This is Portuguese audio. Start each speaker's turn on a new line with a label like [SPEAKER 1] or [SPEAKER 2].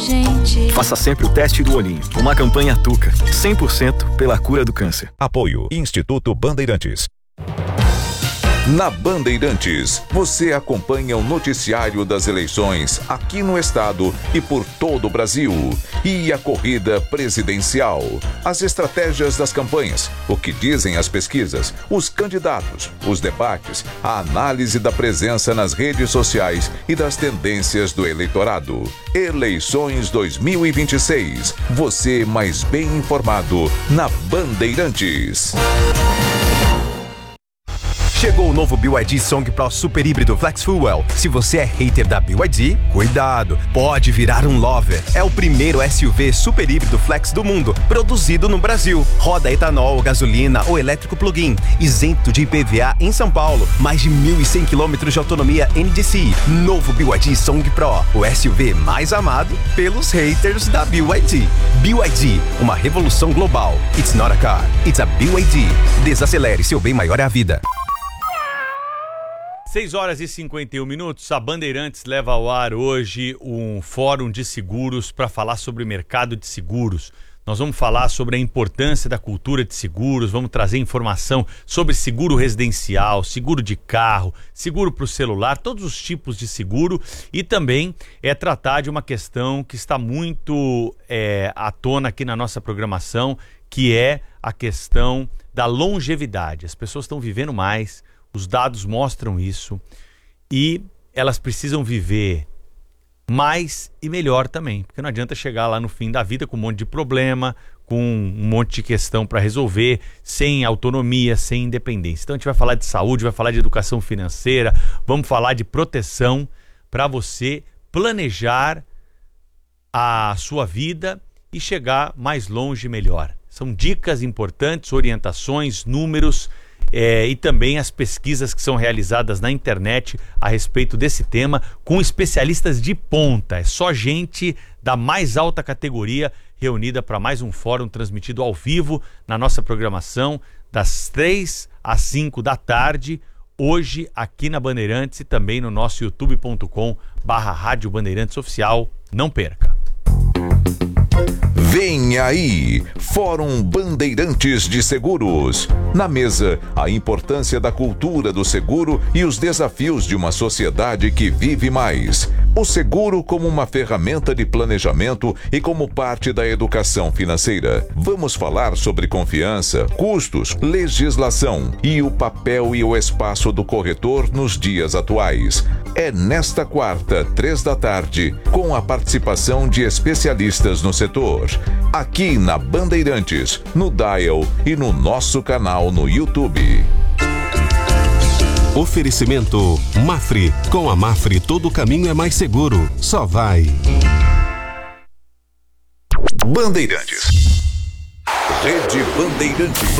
[SPEAKER 1] gente.
[SPEAKER 2] Faça sempre o teste do olhinho. Uma campanha Tuca, 100% pela cura do câncer.
[SPEAKER 3] Apoio Instituto Bandeirantes. Na Bandeirantes, você acompanha o noticiário das eleições aqui no estado e por todo o Brasil. E a corrida presidencial, as estratégias das campanhas, o que dizem as pesquisas, os candidatos, os debates, a análise da presença nas redes sociais e das tendências do eleitorado. Eleições 2026. Você mais bem informado na Bandeirantes.
[SPEAKER 4] Chegou o novo BYD Song Pro Super Híbrido Flex Fuel. Se você é hater da BYD, cuidado, pode virar um lover. É o primeiro SUV super híbrido flex do mundo, produzido no Brasil. Roda etanol, gasolina ou elétrico plug-in, isento de IPVA em São Paulo. Mais de 1.100 km de autonomia NDCi. Novo BYD Song Pro, o SUV mais amado pelos haters da BYD. BYD, uma revolução global. It's not a car, it's a BYD. Desacelere, seu bem maior é a vida.
[SPEAKER 5] 6h51, a Bandeirantes leva ao ar hoje um fórum de seguros para falar sobre o mercado de seguros. Nós vamos falar sobre a importância da cultura de seguros, vamos trazer informação sobre seguro residencial, seguro de carro, seguro para o celular, todos os tipos de seguro e também tratar de uma questão que está muito à tona aqui na nossa programação, que é a questão da longevidade. As pessoas estão vivendo mais, os dados mostram isso e elas precisam viver mais e melhor também, porque não adianta chegar lá no fim da vida com um monte de problema, com um monte de questão para resolver, sem autonomia, sem independência. Então a gente vai falar de saúde, vai falar de educação financeira, vamos falar de proteção para você planejar a sua vida e chegar mais longe e melhor. São dicas importantes, orientações, números e também as pesquisas que são realizadas na internet a respeito desse tema com especialistas de ponta. É só gente da mais alta categoria reunida para mais um fórum transmitido ao vivo na nossa programação das 3 às 5 da tarde, hoje aqui na Bandeirantes e também no nosso youtube.com/Rádio Bandeirantes Oficial. Não perca!
[SPEAKER 3] Vem aí, Fórum Bandeirantes de Seguros. Na mesa, a importância da cultura do seguro e os desafios de uma sociedade que vive mais. O seguro como uma ferramenta de planejamento e como parte da educação financeira. Vamos falar sobre confiança, custos, legislação e o papel e o espaço do corretor nos dias atuais. É nesta quarta, 3 da tarde, com a participação de especialistas no setor. Aqui na Bandeirantes, no Dial e no nosso canal no YouTube.
[SPEAKER 6] Oferecimento Mafre. Com a Mafre todo caminho é mais seguro. Só vai.
[SPEAKER 3] Bandeirantes. Rede Bandeirantes.